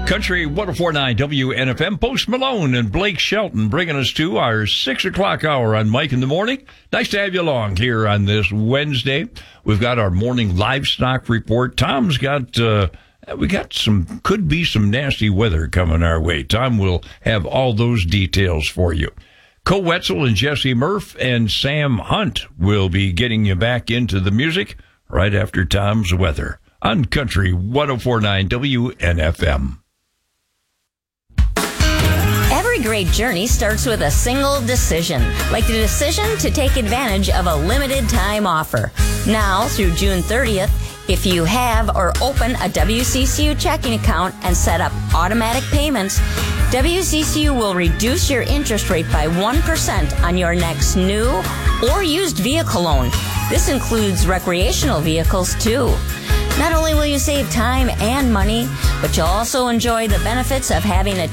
Country 104.9 WNFM. Post Malone and Blake Shelton bringing us to our 6 o'clock hour on Mike in the Morning. Nice to have you along here on this Wednesday. We've got our morning livestock report. Tom's got, could be some nasty weather coming our way. Tom will have all those details for you. Co Wetzel and Jesse Murph and Sam Hunt will be getting you back into the music right after Tom's weather on Country 104.9 WNFM. Every great journey starts with a single decision, like the decision to take advantage of a limited time offer. Now, through June 30th, if you have or open a WCCU checking account and set up automatic payments, WCCU will reduce your interest rate by 1% on your next new or used vehicle loan. This includes recreational vehicles, too. Not only will you save time and money, but you'll also enjoy the benefits of having a